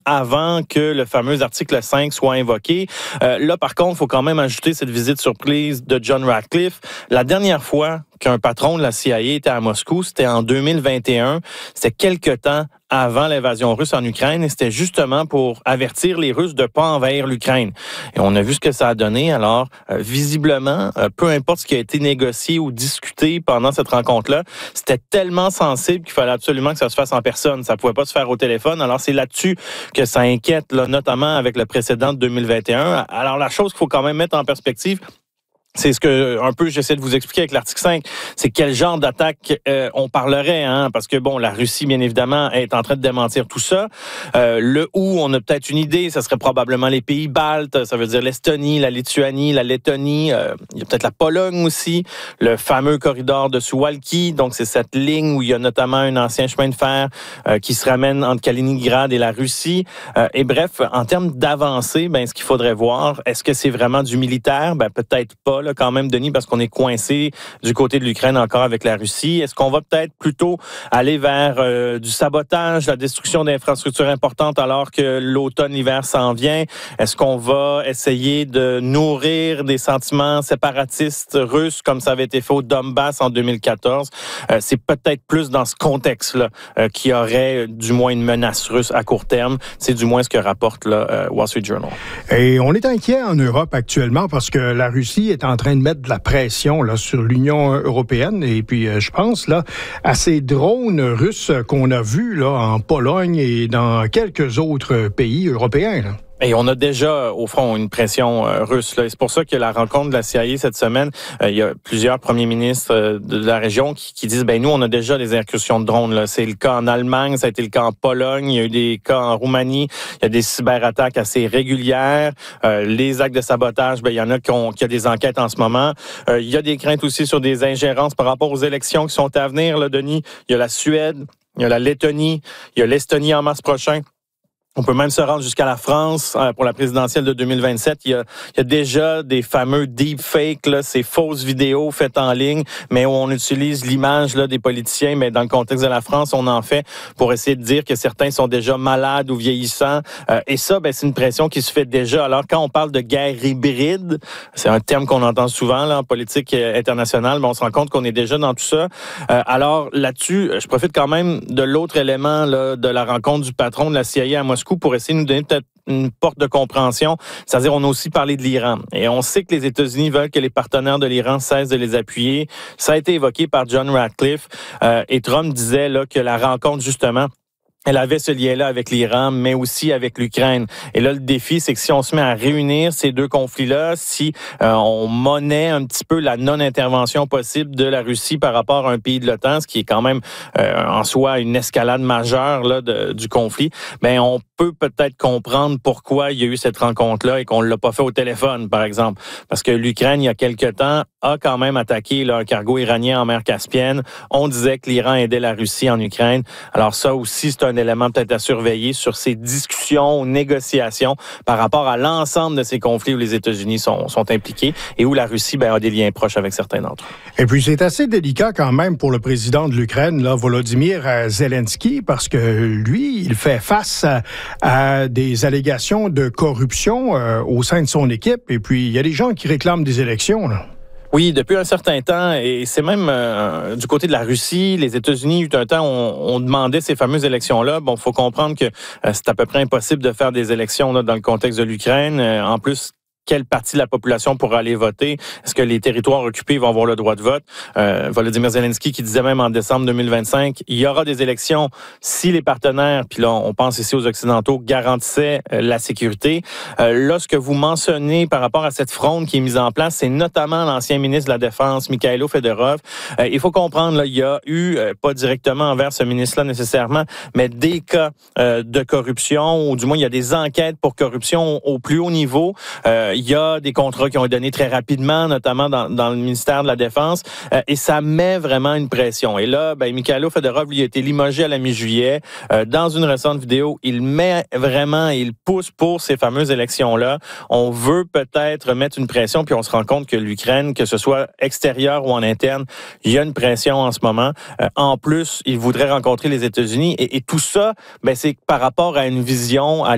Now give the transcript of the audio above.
avant que le fameux article 5 soit invoqué. Là, par contre, il faut quand même ajouter cette visite surprise de John Ratcliffe. La dernière fois qu'un patron de la CIA était à Moscou, c'était en 2021. C'était quelque temps avant l'invasion russe en Ukraine, et c'était justement pour avertir les Russes de ne pas envahir l'Ukraine. Et on a vu ce que ça a donné. Alors, visiblement, peu importe ce qui a été négocié ou discuté pendant cette rencontre-là, c'était tellement sensible qu'il fallait absolument que ça se fasse en personne. Ça ne pouvait pas se faire au téléphone. Alors, c'est là-dessus que ça inquiète, là, notamment avec le précédent de 2021. Alors, la chose qu'il faut quand même mettre en perspective, c'est ce que un peu j'essaie de vous expliquer avec l'article 5, c'est quel genre d'attaque on parlerait, hein, parce que bon, la Russie bien évidemment est en train de démentir tout ça. Le où on a peut-être une idée, ça serait probablement les pays baltes, ça veut dire l'Estonie, la Lituanie, la Lettonie, il y a peut-être la Pologne aussi, le fameux corridor de Suwalki, donc c'est cette ligne où il y a notamment un ancien chemin de fer qui se ramène entre Kaliningrad et la Russie. Et bref, en termes d'avancée, ben ce qu'il faudrait voir, est-ce que c'est vraiment du militaire? Ben peut-être pas. Là, quand même, Denis, parce qu'on est coincé du côté de l'Ukraine encore avec la Russie. Est-ce qu'on va peut-être plutôt aller vers du sabotage, la destruction d'infrastructures importantes alors que l'automne, l'hiver s'en vient? Est-ce qu'on va essayer de nourrir des sentiments séparatistes russes comme ça avait été fait au Donbass en 2014? C'est peut-être plus dans ce contexte-là qu'il y aurait du moins une menace russe à court terme. C'est du moins ce que rapporte là, Wall Street Journal. Et on est inquiet en Europe actuellement parce que la Russie est en train de mettre de la pression là, sur l'Union européenne. Et puis, je pense là, à ces drones russes qu'on a vus là, en Pologne et dans quelques autres pays européens, là. Et on a déjà, au fond, une pression russe. Là. Et c'est pour ça que la rencontre de la CIA cette semaine, il y a plusieurs premiers ministres de la région qui disent, ben nous, on a déjà des incursions de drones. Là. C'est le cas en Allemagne, ça a été le cas en Pologne, il y a eu des cas en Roumanie, il y a des cyberattaques assez régulières. Les actes de sabotage, ben il y en a qui ont des enquêtes en ce moment. Il y a des craintes aussi sur des ingérences par rapport aux élections qui sont à venir, là, Denis. Il y a la Suède, il y a la Lettonie, il y a l'Estonie en mars prochain. On peut même se rendre jusqu'à la France pour la présidentielle de 2027. Il y a déjà des fameux deepfakes, là, ces fausses vidéos faites en ligne, mais où on utilise l'image là, des politiciens. Mais dans le contexte de la France, on en fait pour essayer de dire que certains sont déjà malades ou vieillissants. Et ça, ben, c'est une pression qui se fait déjà. Alors, quand on parle de guerre hybride, c'est un terme qu'on entend souvent là, en politique internationale, mais on se rend compte qu'on est déjà dans tout ça. Alors, là-dessus, je profite quand même de l'autre élément là, de la rencontre du patron de la CIA à Moscou pour essayer de nous donner peut-être une porte de compréhension. C'est-à-dire, on a aussi parlé de l'Iran. Et on sait que les États-Unis veulent que les partenaires de l'Iran cessent de les appuyer. Ça a été évoqué par John Ratcliffe. Et Trump disait là, que la rencontre, justement, elle avait ce lien-là avec l'Iran, mais aussi avec l'Ukraine. Et là, le défi, c'est que si on se met à réunir ces deux conflits-là, si on monnaie un petit peu la non-intervention possible de la Russie par rapport à un pays de l'OTAN, ce qui est quand même en soi une escalade majeure là, du conflit, ben on peut peut-être comprendre pourquoi il y a eu cette rencontre-là et qu'on ne l'a pas fait au téléphone, par exemple. Parce que l'Ukraine, il y a quelque temps, a quand même attaqué là, un cargo iranien en mer Caspienne. On disait que l'Iran aidait la Russie en Ukraine. Alors ça aussi, c'est un élément peut-être à surveiller sur ces discussions, négociations par rapport à l'ensemble de ces conflits où les États-Unis sont impliqués et où la Russie a des liens proches avec certains d'entre eux. Et puis, c'est assez délicat quand même pour le président de l'Ukraine, là, Volodymyr Zelensky, parce que lui, il fait face à des allégations de corruption au sein de son équipe. Et puis, il y a des gens qui réclament des élections, là. Oui, depuis un certain temps, et c'est même du côté de la Russie, les États-Unis, il y a eu un temps, on demandait ces fameuses élections-là. Bon, faut comprendre que c'est à peu près impossible de faire des élections là, dans le contexte de l'Ukraine. En plus, quelle partie de la population pourra aller voter? Est-ce que les territoires occupés vont avoir le droit de vote? Volodymyr Zelensky qui disait même en décembre 2025, il y aura des élections si les partenaires, puis là on pense ici aux Occidentaux, garantissaient la sécurité. Là, ce que vous mentionnez par rapport à cette fronde qui est mise en place, c'est notamment l'ancien ministre de la Défense, Mikhailo Fedorov. Il faut comprendre, là, il y a eu, pas directement envers ce ministre-là nécessairement, mais des cas de corruption, ou du moins il y a des enquêtes pour corruption au plus haut niveau. Il y a des contrats qui ont été donnés très rapidement, notamment dans le ministère de la Défense, et ça met vraiment une pression. Et là, Mikhailo Fedorov, lui, a été limogé à la mi-juillet. Dans une récente vidéo, il met vraiment, il pousse pour ces fameuses élections-là. On veut peut-être mettre une pression, puis on se rend compte que l'Ukraine, que ce soit extérieure ou en interne, il y a une pression en ce moment. En plus, il voudrait rencontrer les États-Unis, et tout ça, c'est par rapport à une vision, à